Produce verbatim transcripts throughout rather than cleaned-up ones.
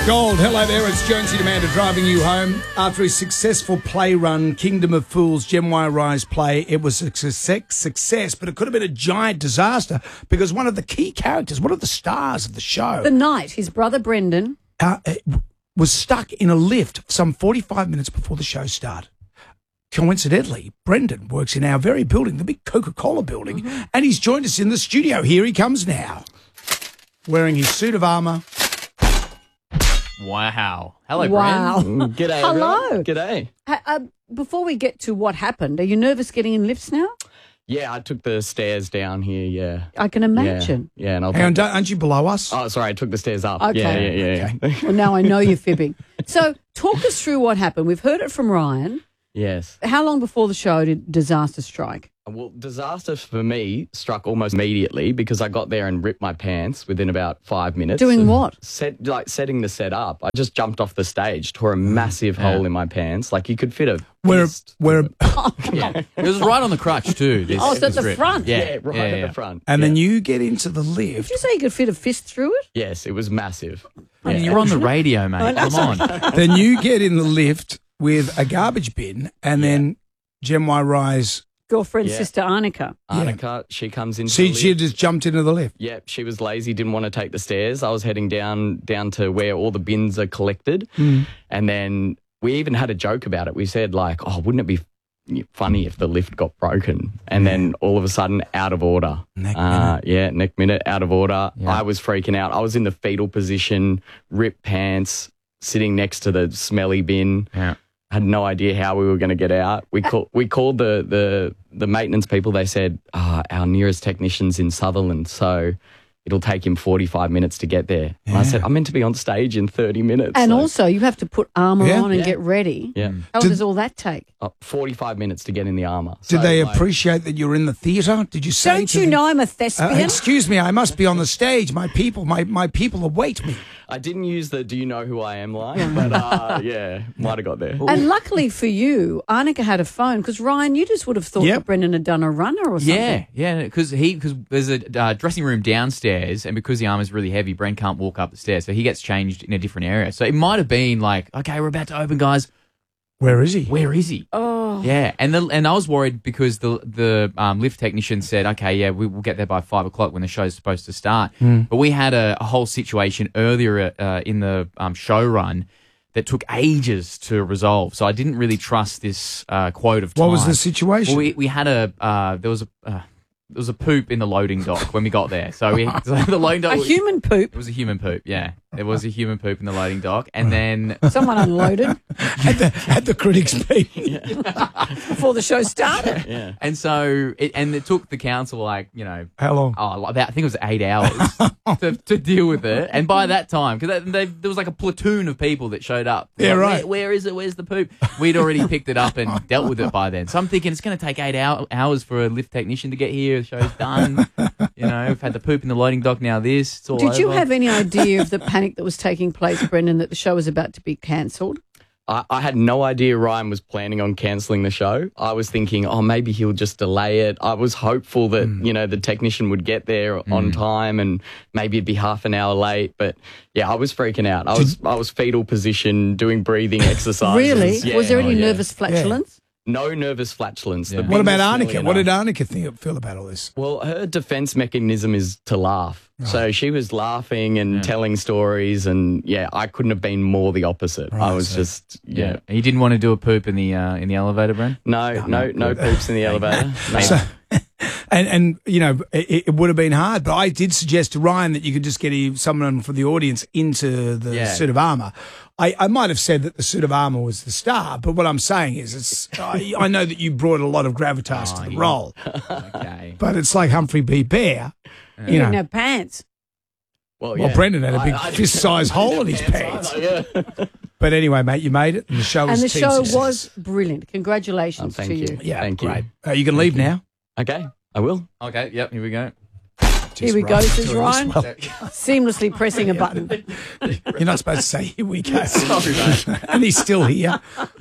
Gold, hello there, it's Jonesy Amanda driving you home. After a successful play run, Kingdom of Fools, Gem Y Rise play, it was a success, success, but it could have been a giant disaster because one of the key characters, one of the stars of the show... The Knight, his brother Brendan... Uh, was stuck in a lift some forty-five minutes before the show started. Coincidentally, Brendan works in our very building, the big Coca-Cola building, mm-hmm. and he's joined us in the studio. Here he comes now, wearing his suit of armour. Wow. Hello, wow. Bren. G'day, Hello. everyone. G'day. Uh, uh, before we get to what happened, are you nervous getting in lifts now? Yeah, I took the stairs down here, yeah. I can imagine. Yeah, yeah and I'll Hang on, take- aren't you below us? Oh, sorry, I took the stairs up. Okay. Yeah, yeah, yeah. Okay. Well, now I know you're fibbing. So talk us through what happened. We've heard it from Ryan. Yes. How long before the show did disaster strike? Well, disaster for me struck almost immediately because I got there and ripped my pants within about five minutes. Doing of what? Set, like setting the set up. I just jumped off the stage, tore a massive Yeah. hole in my pants. Like you could fit a Where, fist. where, Yeah. It was right on the crutch, too. This, Oh, it's at this the rip. front. Yeah, Yeah, right yeah, at yeah. the front. and Yeah. then you get into the lift. Did you say you could fit a fist through it? Yes, it was massive. I mean, you're on the radio, mate. Come on. Then you get in the lift with a garbage bin, and then Gem Y Rise. Girlfriend, Yeah. sister Annika. Annika, she comes into She, the she lift. just jumped into the lift. Yeah, she was lazy, didn't want to take the stairs. I was heading down down to where all the bins are collected. Mm. And then we even had a joke about it. We said, like, oh, wouldn't it be f- funny if the lift got broken? And then all of a sudden, out of order. Neck uh, Yeah, neck minute, out of order. Yeah. I was freaking out. I was in the fetal position, ripped pants, sitting next to the smelly bin. Yeah. Had no idea how we were going to get out. We call, we called the, the, the maintenance people. They said, oh, our nearest technician's in Sutherland, so it'll take him forty-five minutes to get there. And I said, I'm meant to be on stage in thirty minutes. And like, also, you have to put armour Yeah. on and Yeah. get ready. yeah, How Did- does all that take? uh, forty-five minutes to get in the armour. Did So, they like, appreciate that you're in the theatre? Did you say Don't to you them, know I'm a Uh, thespian? excuse me, I must be on the stage. My people, my, my people await me. I didn't use the do you know who I am line, but uh, yeah, might have got there. And luckily for you, Annika had a phone because Ryan, you just would have thought Yep. that Brendan had done a runner or something. Yeah, yeah, because he because there's a uh, dressing room downstairs, and because the arm is really heavy, Brent can't walk up the stairs, so he gets changed in a different area. So it might have been like, okay, we're about to open, guys. Where is he? Where is he? Oh, Yeah, and the and I was worried because the the um, lift technician said, okay, yeah, we will get there by five o'clock when the show's supposed to start. But we had a, a whole situation earlier uh, in the um, show run that took ages to resolve. So I didn't really trust this uh, quote of time. What was the situation? Well, we we had a uh, there was a uh, there was a poop in the loading dock when we got there. So we so the loading dock a was- human poop. It was a human poop. Yeah, there was a human poop in the loading dock, and then. Someone unloaded at, the, at the critics' meeting. before the show started. Yeah. And so, it, and it took the council like, you know, How long? oh, like about, I think it was eight hours to, to deal with it. And by that time, because they, there was like a platoon of people that showed up. Yeah, Like, right. Where, where is it? Where's the poop? We'd already picked it up and dealt with it by then. So I'm thinking it's going to take eight hour, hours for a lift technician to get here. The show's done. You know, we've had the poop in the loading dock. Now this. It's all Did you over. have any idea of the panic that was taking place, Brendan, that the show was about to be cancelled? I, I had no idea Ryan was planning on cancelling the show. I was thinking, oh, maybe he'll just delay it. I was hopeful that, you know, the technician would get there on time and maybe it'd be half an hour late. But yeah, I was freaking out. I was I was fetal position, doing breathing exercises. Really? Yeah. Was there any Oh, yeah. nervous flatulence? No nervous flatulence. The Yeah. bin What about was smelly Annika? What did enough. Annika think, feel about all this? Well, her defense mechanism is to laugh. So she was laughing and telling stories, and yeah, I couldn't have been more the opposite. I Right, was so- just yeah. Yeah. He didn't want to do a poop in the uh, in the elevator, Brent? No, no, no poops in the elevator. No. So, and, and, you know, it, it would have been hard, but I did suggest to Ryan that you could just get he- someone from the audience into the Yeah. suit of armour. I, I might have said that the suit of armour was the star, but what I'm saying is it's, I, I know that you brought a lot of gravitas Oh, to the yeah. role, Okay. but it's like Humphrey B. Bear. He You didn't know, have pants. Well, well, yeah. Brendan had a big I- I didn't fist-sized have hole in his pants pants. either, yeah. But anyway, mate, you made it, and the show was And the a team show success. was brilliant. Congratulations Oh, thank to you. you. Yeah, Thank you. great. Uh, you can leave now. Okay, I will. Okay, yep, here we go. Here we Just go, right says to it Ryan. as well. Seamlessly pressing a button. You're not supposed to say, here we go. And he's still here.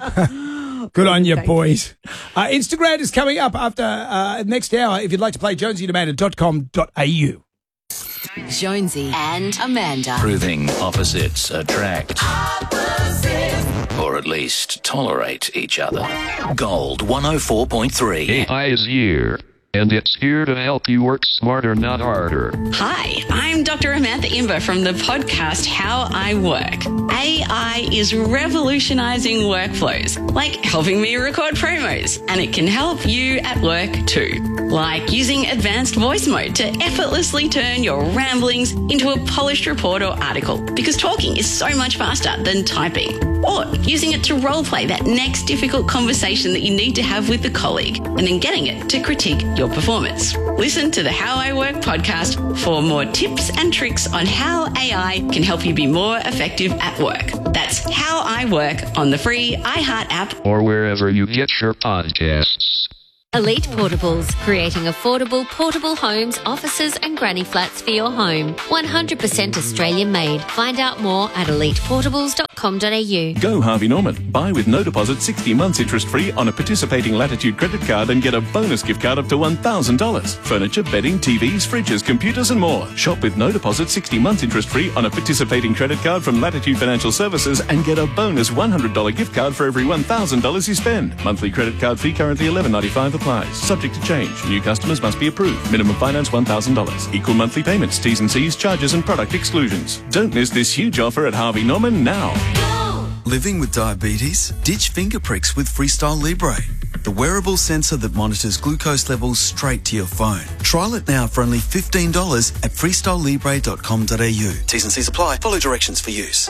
Good on you, Thank boys. Uh, Instagram is coming up after uh, next hour if you'd like to play jonesy demand dot com dot a u. Jonesy and Amanda. Proving opposites attract. Opposites. Or at least tolerate each other. Gold one oh four point three. A I is here, and it's here to help you work smarter, not harder. Hi, I'm Doctor Amantha Imber from the podcast How I Work. A I is revolutionizing workflows, like helping me record promos, and it can help you at work too. Like using advanced voice mode to effortlessly turn your ramblings into a polished report or article, because talking is so much faster than typing. Or using it to roleplay that next difficult conversation that you need to have with a colleague, and then getting it to critique your performance. Listen to the How I Work podcast for more tips and tricks on how A I can help you be more effective at work. That's How I Work on the free iHeart app. Or wherever you get your podcasts. Elite Portables, creating affordable portable homes, offices and granny flats for your home. one hundred percent Australian made. Find out more at elite portables dot com dot a u. Go Harvey Norman. Buy with no deposit sixty months interest free on a participating Latitude credit card and get a bonus gift card up to one thousand dollars. Furniture, bedding, T Vs, fridges, computers and more. Shop with no deposit sixty months interest free on a participating credit card from Latitude Financial Services and get a bonus one hundred dollars gift card for every one thousand dollars you spend. Monthly credit card fee currently eleven ninety-five applies. Subject to change. New customers must be approved. Minimum finance one thousand dollars. Equal monthly payments. T's and C's, charges and product exclusions. Don't miss this huge offer at Harvey Norman now. Living with diabetes? Ditch finger pricks with Freestyle Libre, the wearable sensor that monitors glucose levels straight to your phone. Trial it now for only fifteen dollars at freestyle libre dot com dot a u. T's and C's apply. Follow directions for use.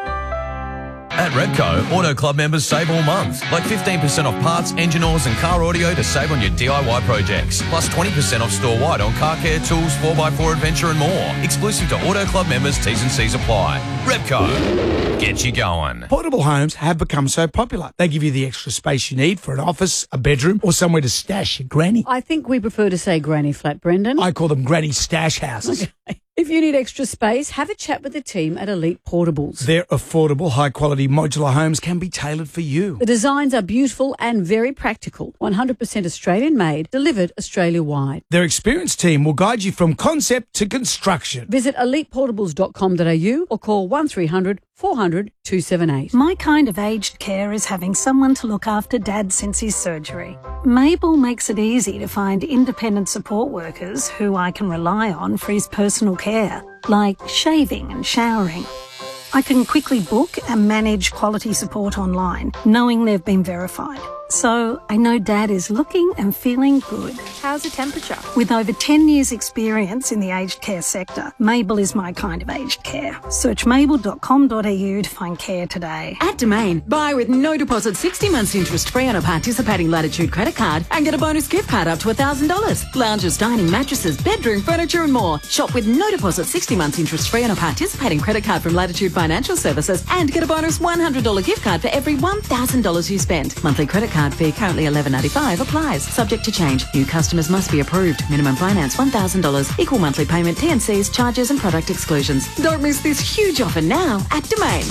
At Repco, Auto Club members save all month. Like fifteen percent off parts, engine oils and car audio to save on your D I Y projects. Plus twenty percent off store-wide on car care, tools, four by four adventure and more. Exclusive to Auto Club members, T's and C's apply. Repco, get you going. Portable homes have become so popular. They give you the extra space you need for an office, a bedroom, or somewhere to stash your granny. I think we prefer to say granny flat, Brendan. I call them granny stash houses. Okay. If you need extra space, have a chat with the team at Elite Portables. Their affordable, high-quality modular homes can be tailored for you. The designs are beautiful and very practical. one hundred percent Australian-made, delivered Australia-wide. Their experienced team will guide you from concept to construction. Visit elite portables dot com dot a u or call one three hundred four hundred two seven eight. My kind of aged care is having someone to look after Dad since his surgery. Mabel makes it easy to find independent support workers who I can rely on for his personal care, like shaving and showering. I can quickly book and manage quality support online, knowing they've been verified. So I know Dad is looking and feeling good. How's the temperature? With over ten years experience in the aged care sector, Mabel is my kind of aged care. Search mabel dot com dot a u to find care today. At Domain, buy with no deposit sixty months interest free on a participating Latitude credit card and get a bonus gift card up to one thousand dollars. Lounges, dining, mattresses, bedroom, furniture and more. Shop with no deposit sixty months interest free on a participating credit card from Latitude Financial Services and get a bonus one hundred dollars gift card for every one thousand dollars you spend. Monthly credit card fee currently eleven ninety-five applies. Subject to change. New customers must be approved. Minimum finance one thousand dollars. Equal monthly payment, T and C's, charges and product exclusions. Don't miss this huge offer now at Domain.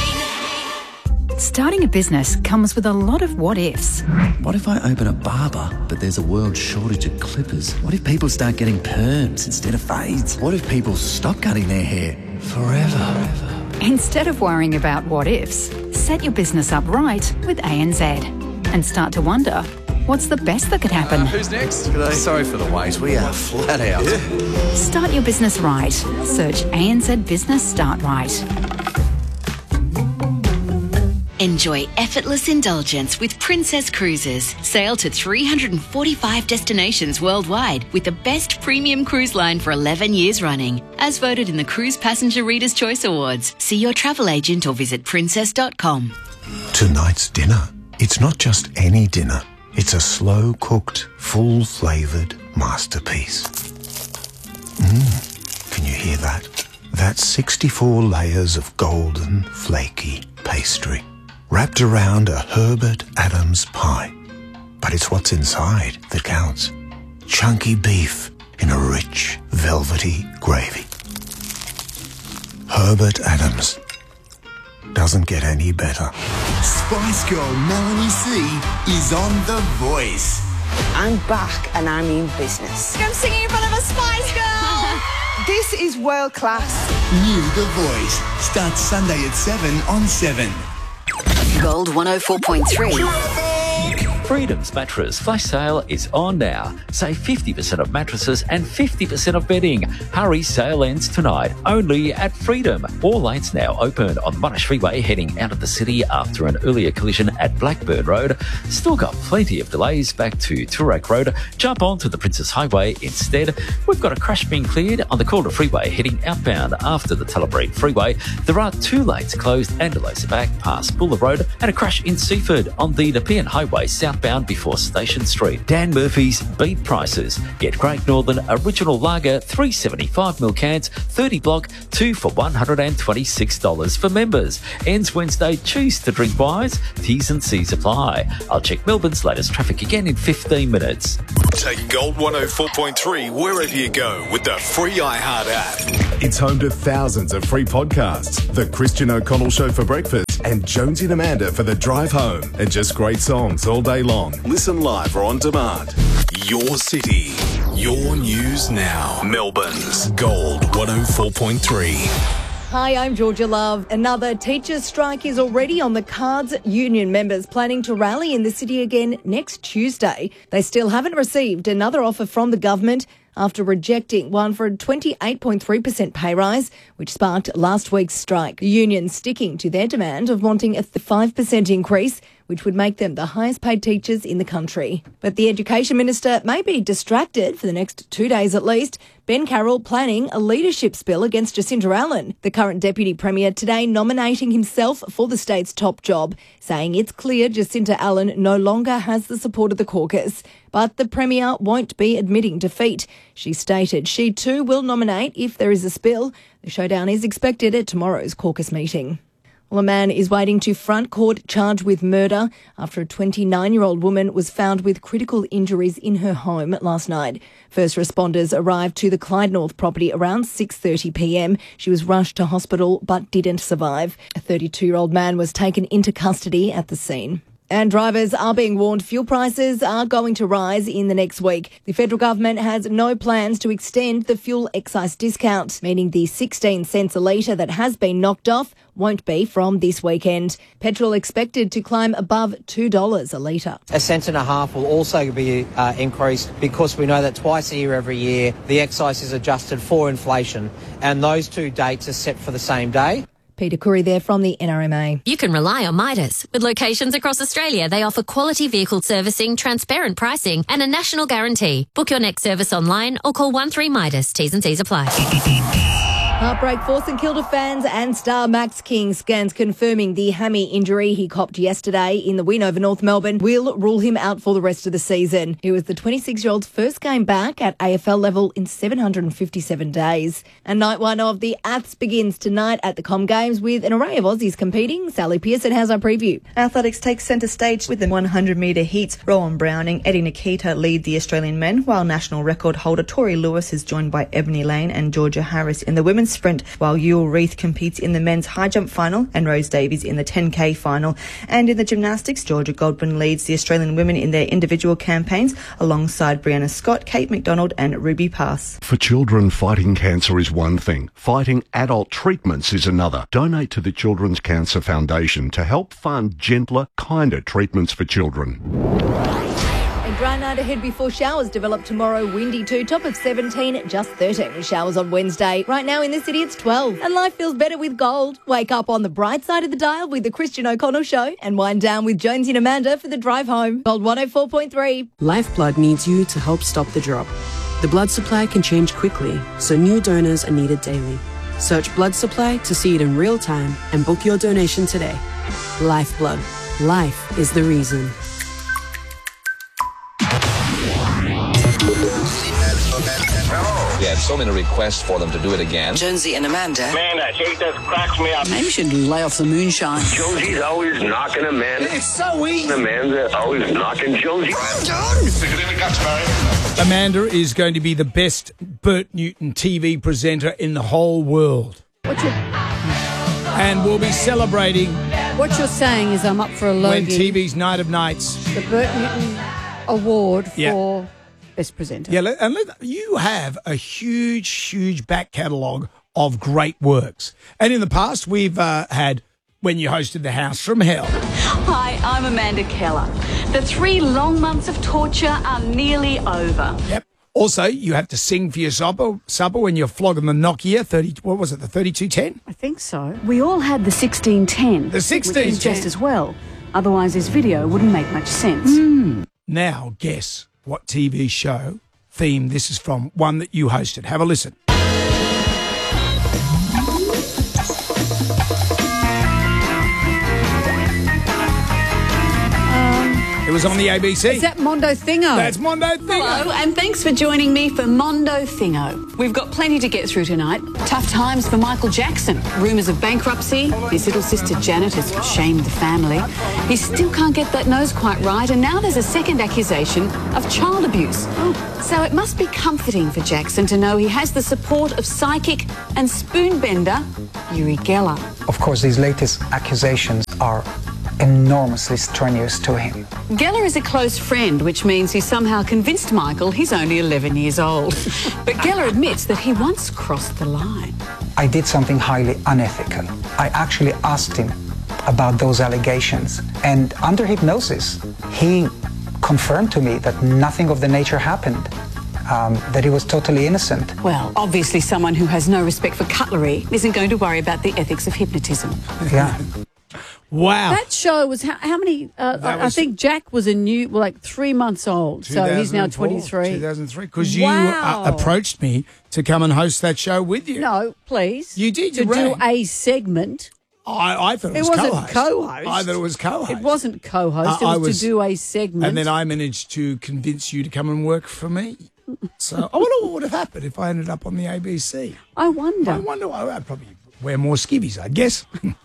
Starting a business comes with a lot of what ifs. What if I open a barber, but there's a world shortage of clippers? What if people start getting perms instead of fades? What if people stop cutting their hair forever? Instead of worrying about what ifs, set your business up right with A N Z and start to wonder, what's the best that could happen? Uh, who's next? G'day. Sorry for the wait, we are flat out. Yeah. Start your business right. Search A N Z Business Start Right. Enjoy effortless indulgence with Princess Cruises. Sail to three hundred forty-five destinations worldwide with the best premium cruise line for eleven years running. As voted in the Cruise Passenger Reader's Choice Awards. See your travel agent or visit princess dot com. Tonight's dinner. It's not just any dinner. It's a slow-cooked, full-flavoured masterpiece. Mmm, can you hear that? That's sixty-four layers of golden, flaky pastry, wrapped around a Herbert Adams pie. But it's what's inside that counts. Chunky beef in a rich, velvety gravy. Herbert Adams. Doesn't get any better. Spice Girl Melanie C is on The Voice. I'm back and I'm in business. I'm singing in front of a Spice Girl! This is world class. New The Voice starts Sunday at seven on seven. Gold one oh four point three. Freedom's mattress flash sale is on now. Save fifty percent of mattresses and fifty percent of bedding. Hurry, sale ends tonight only at Freedom. All lanes now open on Monash Freeway heading out of the city after an earlier collision at Blackburn Road. Still got plenty of delays back to Toorak Road. Jump onto the Princess Highway instead. We've got a crash being cleared on the Calder Freeway heading outbound after the Tullamarine Freeway. There are two lanes closed and delays back past Buller Road, and a crash in Seaford on the Nepean Highway southbound before Station Street. Dan Murphy's Beat Prices. Get Great Northern Original Lager three seventy-five milliliter cans, thirty block, two for one hundred twenty-six dollars for members. Ends Wednesday. Choose to drink wise. T's and C's apply. I'll check Melbourne's latest traffic again in fifteen minutes. Take Gold one oh four point three wherever you go with the free iHeart app. It's home to thousands of free podcasts. The Christian O'Connell Show for breakfast and Jonesy and Amanda for the drive home. And just great songs all day long. Listen live or on demand. Your city, your news now. Melbourne's Gold one oh four point three. Hi, I'm Georgia Love. Another teachers' strike is already on the cards. Union members planning to rally in the city again next Tuesday. They still haven't received another offer from the government after rejecting one for a twenty-eight point three percent pay rise, which sparked last week's strike. The union sticking to their demand of wanting a five percent increase, which would make them the highest paid teachers in the country. But the Education Minister may be distracted for the next two days at least. Ben Carroll planning a leadership spill against Jacinta Allen, the current Deputy Premier, today nominating himself for the state's top job, saying it's clear Jacinta Allen no longer has the support of the caucus. But the Premier won't be admitting defeat. She stated she too will nominate if there is a spill. The showdown is expected at tomorrow's caucus meeting. Well, a man is waiting to front court charged with murder after a twenty-nine-year-old woman was found with critical injuries in her home last night. First responders arrived to the Clyde North property around six thirty p m. She was rushed to hospital but didn't survive. A thirty-two-year-old man was taken into custody at the scene. And drivers are being warned fuel prices are going to rise in the next week. The federal government has no plans to extend the fuel excise discount, meaning the sixteen cents a litre that has been knocked off won't be from this weekend. Petrol expected to climb above two dollars a litre. A cent and a half will also be uh, increased because we know that twice a year every year the excise is adjusted for inflation, and those two dates are set for the same day. Peter Curry there from the N R M A. You can rely on Midas. With locations across Australia, they offer quality vehicle servicing, transparent pricing and a national guarantee. Book your next service online or call one three Midas. T's and C's apply. Heartbreak for St Kilda fans and star Max King. Scans confirming the hammy injury he copped yesterday in the win over North Melbourne will rule him out for the rest of the season. It was the twenty-six-year-old's first game back at A F L level in seven hundred fifty-seven days. And night one of the Aths begins tonight at the Com Games with an array of Aussies competing. Sally Pearson has our preview. Athletics takes centre stage with the one hundred metre heats. Rowan Browning, Eddie Nikita lead the Australian men, while national record holder Tori Lewis is joined by Ebony Lane and Georgia Harris in the women's sprint, while Yul Reith competes in the men's high jump final and Rose Davies in the ten K final. And in the gymnastics, Georgia Godwin leads the Australian women in their individual campaigns alongside Brianna Scott, Kate McDonald and Ruby Pass. For children, fighting cancer is one thing. Fighting adult treatments is another. Donate to the Children's Cancer Foundation to help fund gentler, kinder treatments for children. A dry night ahead before showers develop tomorrow. Windy too, top of seventeen, just thirteen with showers on Wednesday. Right now in the city it's twelve. And life feels better with gold. Wake up on the bright side of the dial with the Christian O'Connell Show and wind down with Jonesy and Amanda for the drive home. Gold one oh four point three. Lifeblood needs you to help stop the drop. The blood supply can change quickly, so new donors are needed daily. Search blood supply to see it in real time and book your donation today. Lifeblood. Life is the reason. We had so many requests for them to do it again. Jonesy and Amanda. Man, that shit just cracks me up. Maybe you should lay off the moonshine. Jonesy's always knocking Amanda. It's so easy. Amanda's always knocking Jonesy. I'm done. Stick it in the guts, Barry. Amanda is going to be the best Bert Newton T V presenter in the whole world. What you're, and we'll be celebrating. What you're saying is I'm up for a Logie. When T V's Night of Nights. The Bert Newton Award for... Yeah. Best presenter. Yeah, and let, you have a huge, huge back catalogue of great works. And in the past, we've uh, had when you hosted The House from Hell. Hi, I'm Amanda Keller. The three long months of torture are nearly over. Yep. Also, you have to sing for your supper, supper when you're flogging the Nokia thirty. What was it, the thirty-two ten? I think so. We all had the sixteen ten. The sixteen ten. Which is just as well. Otherwise, this video wouldn't make much sense. Mm. Now, guess what T V show theme this is from? One that you hosted. Have a listen. It was on the A B C. Is that Mondo Thingo? That's Mondo Thingo. Hello, and thanks for joining me for Mondo Thingo. We've got plenty to get through tonight. Tough times for Michael Jackson. Rumours of bankruptcy. His little sister Janet has shamed the family. He still can't get that nose quite right, and now there's a second accusation of child abuse. Oh. So it must be comforting for Jackson to know he has the support of psychic and spoonbender Uri Geller. Of course, these latest accusations are enormously strenuous to him. Geller is a close friend, which means he somehow convinced Michael he's only eleven years old. But Geller admits that he once crossed the line. I did something highly unethical. I actually asked him about those allegations, and under hypnosis, he confirmed to me that nothing of the nature happened, um, that he was totally innocent. Well, obviously someone who has no respect for cutlery isn't going to worry about the ethics of hypnotism. Yeah. Wow. That show was how, how many? Uh, I, I think Jack was a new, well, like three months old, so he's now twenty-three. two thousand three, because Wow. you uh, approached me to come and host that show with you. No, please. You did. To You do rang. a segment. I, I thought it, It was wasn't co-host. co-host. I thought it was co-host. It wasn't co-host. Uh, it I was, was- to do a segment. And then I managed to convince you to come and work for me. So I wonder what would have happened if I ended up on the A B C. I wonder. I wonder. I'd probably wear more skivvies, I guess.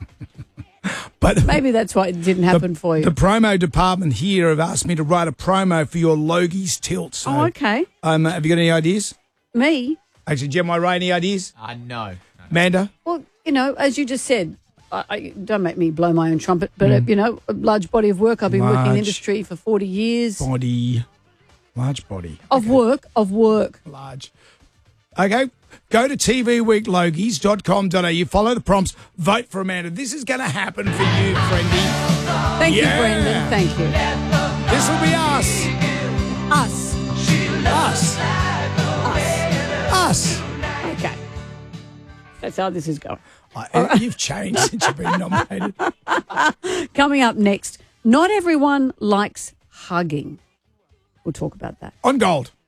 But maybe that's why it didn't happen the, for you. The promo department here have asked me to write a promo for your Logie's tilt. So, oh, okay. Um, have you got any ideas? Me? Actually, Jem, I write any ideas? Uh, no. no. Amanda? Well, you know, as you just said, I, I, don't make me blow my own trumpet, but, uh, Mm. you know, a large body of work. I've been working in the Large industry for forty years. Body. Large body. Of work, of work. Large. Okay. Go to t v week logies dot com dot a u. Follow the prompts. Vote for Amanda. This is going to happen for you, friendy. Thank Yeah. you, Brendan. Thank you. This will be us. Us. Us. Us. Okay. That's how this is going. Uh, You've changed since you've been nominated. Coming up next, not everyone likes hugging. We'll talk about that. On Gold.